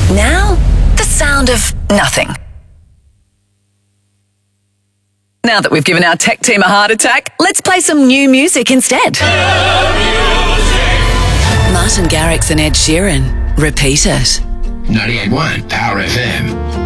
Now, the sound of nothing. Now that we've given our tech team a heart attack, let's play some new music instead. Martin Garrix and Ed Sheeran. Repeat it. 98.1 Power FM.